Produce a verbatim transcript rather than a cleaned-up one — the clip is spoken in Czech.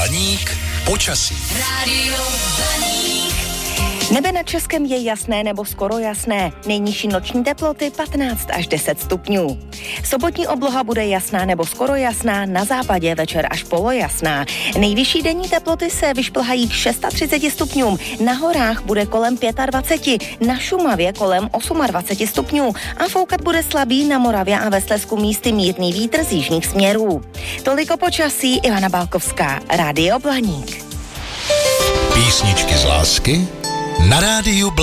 Blaník počasí. Rádio Blaník. Nebe nad Českem je jasné nebo skoro jasné. Nejnižší noční teploty patnáct až deset stupňů. Sobotní obloha bude jasná nebo skoro jasná, na západě večer až polojasná. Nejvyšší denní teploty se vyšplhají k třiceti šesti stupňům. Na horách bude kolem dvacet pět, na Šumavě kolem dvacet osm stupňů a foukat bude slabý na Moravě a ve Slezsku místy mírný vítr z jižních směrů. Toliko počasí, Ivana Balkovská, Rádio Blaník. Písničky z lásky na rádiu Blaník.